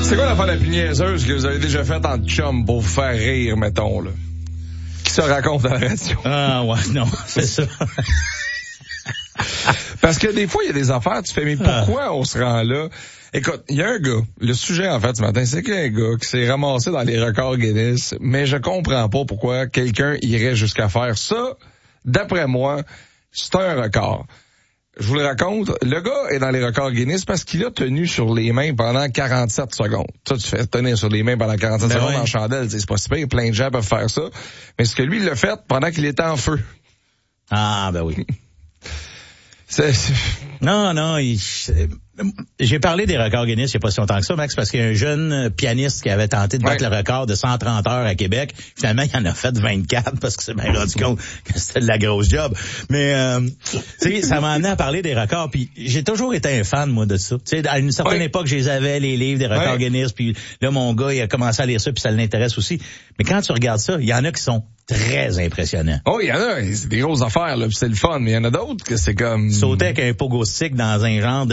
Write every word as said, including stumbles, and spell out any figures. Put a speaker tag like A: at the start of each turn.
A: C'est quoi l'affaire la plus niaiseuse que vous avez déjà faite en chum pour vous faire rire, mettons, là? Qui se raconte à la radio?
B: Ah, ouais, non, c'est ça.
A: Parce que des fois, il y a des affaires, tu fais, mais pourquoi ah. on se rend là? Écoute, il y a un gars, le sujet, en fait, ce matin, c'est qu'il y a un gars qui s'est ramassé dans les records Guinness, mais je comprends pas pourquoi quelqu'un irait jusqu'à faire ça. D'après moi, c'est un record. Je vous le raconte, le gars est dans les records Guinness parce qu'il a tenu sur les mains pendant quarante-sept secondes. Ça, tu fais tenir sur les mains pendant quarante-sept ben secondes oui. en chandelle, c'est pas super, plein de gens peuvent faire ça. Mais ce que lui, il l'a fait pendant qu'il était en feu.
B: Ah, ben oui.
A: c'est, c'est...
B: Non, non, il... j'ai parlé des records Guinness il n'y a pas si longtemps que ça, Max, parce qu'il y a un jeune pianiste qui avait tenté de battre ouais. le record de cent trente heures à Québec. Finalement, il en a fait vingt-quatre parce que c'est bien rendu compte que c'était de la grosse job. Mais, euh, tu sais, ça m'a amené à parler des records. Puis j'ai toujours été un fan, moi, de ça. Tu sais, à une certaine ouais. époque, je les avais, les livres des records ouais. Guinness. Puis là, mon gars, il a commencé à lire ça, puis ça l'intéresse aussi. Mais quand tu regardes ça, il y en a qui sont très impressionnants.
A: Oh, il y en a, c'est des grosses affaires, là, puis c'est le fun. Mais il y en a d'autres que c'est comme...
B: Sauter avec un pogo stick dans un genre de